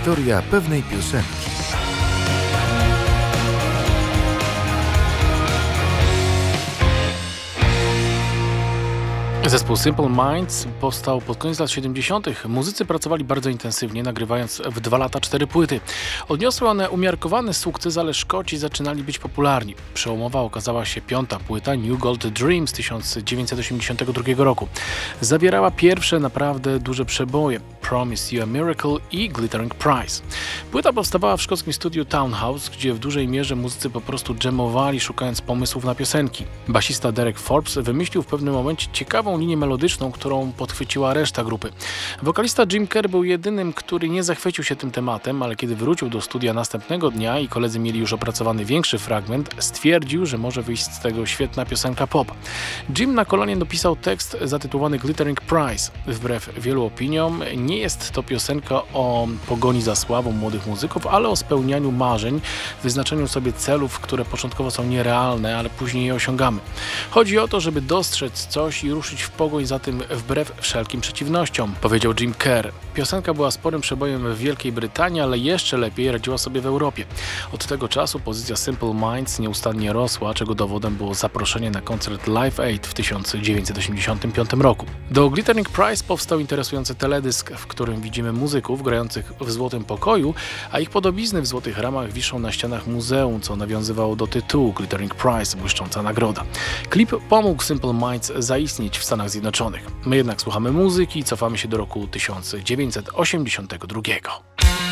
Historia pewnej piosenki. Zespół Simple Minds powstał pod koniec lat 70. Muzycy pracowali bardzo intensywnie, nagrywając w 2 lata 4 płyty. Odniosły one umiarkowany sukces, ale Szkoci zaczynali być popularni. Przełomowa okazała się 5. płyta New Gold Dream z 1982 roku. Zawierała pierwsze naprawdę duże przeboje Promise You a Miracle i Glittering Prize. Płyta powstawała w szkockim studiu Townhouse, gdzie w dużej mierze muzycy po prostu dżemowali, szukając pomysłów na piosenki. Basista Derek Forbes wymyślił w pewnym momencie ciekawą linię melodyczną, którą podchwyciła reszta grupy. Wokalista Jim Kerr był jedynym, który nie zachwycił się tym tematem, ale kiedy wrócił do studia następnego dnia i koledzy mieli już opracowany większy fragment, stwierdził, że może wyjść z tego świetna piosenka pop. Jim na kolanie dopisał tekst zatytułowany Glittering Prize. Wbrew wielu opiniom, nie jest to piosenka o pogoni za sławą młodych muzyków, ale o spełnianiu marzeń, wyznaczeniu sobie celów, które początkowo są nierealne, ale później je osiągamy. Chodzi o to, żeby dostrzec coś i ruszyć w pogoń za tym wbrew wszelkim przeciwnościom, powiedział Jim Kerr. Piosenka była sporym przebojem w Wielkiej Brytanii, ale jeszcze lepiej radziła sobie w Europie. Od tego czasu pozycja Simple Minds nieustannie rosła, czego dowodem było zaproszenie na koncert Live Aid w 1985 roku. Do Glittering Prize powstał interesujący teledysk, w którym widzimy muzyków grających w złotym pokoju, a ich podobizny w złotych ramach wiszą na ścianach muzeum, co nawiązywało do tytułu Glittering Prize, błyszcząca nagroda. Klip pomógł Simple Minds zaistnieć w Stanach Zjednoczonych. My jednak słuchamy muzyki i cofamy się do roku 1982.